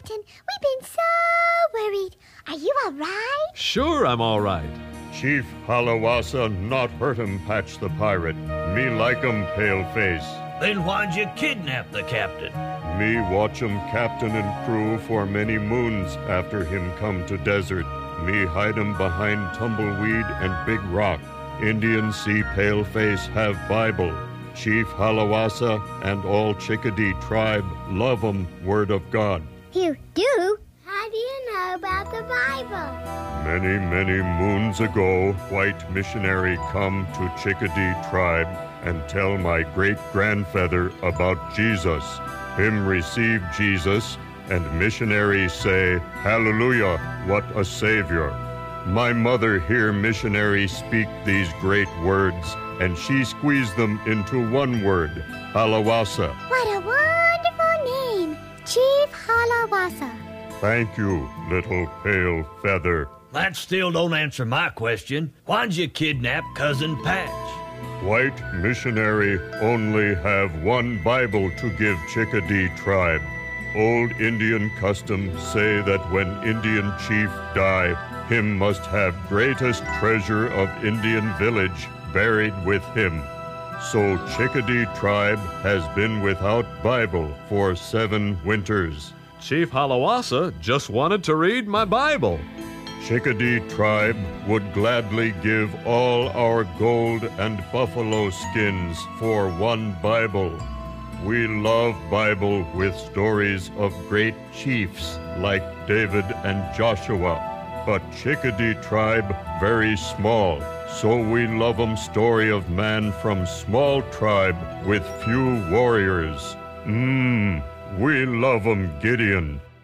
Captain. We've been so worried. Are you all right? Sure, I'm all right. Chief Halawasa not hurt him, Patch the Pirate. Me like him, Paleface. Then why'd you kidnap the captain? Me watch him captain and crew for many moons after him come to desert. Me hide him behind tumbleweed and big rock. Indian see Paleface have Bible. Chief Halawasa and all Chickadee tribe love 'em word of God. You do? How do you know about the Bible? Many, many moons ago, white missionary come to Chickadee tribe and tell my great-grandfather about Jesus. Him receive Jesus, and missionary say, Hallelujah, what a Savior. My mother hear missionary speak these great words, and she squeezed them into one word, Halawasa. What a wonderful name, Chief Halawasa. Thank you, little pale feather. That still don't answer my question. Why'd you kidnap Cousin Patch? White missionary only have one Bible to give Chickadee tribe. Old Indian custom say that when Indian chief die, him must have greatest treasure of Indian village buried with him. So Chickadee tribe has been without Bible for 7 winters. Chief Halawasa just wanted to read my Bible. Chickadee tribe would gladly give all our gold and buffalo skins for one Bible. We love Bible with stories of great chiefs like David and Joshua. But Chickadee tribe very small, so we love 'em story of man from small tribe with few warriors. We love 'em, Gideon.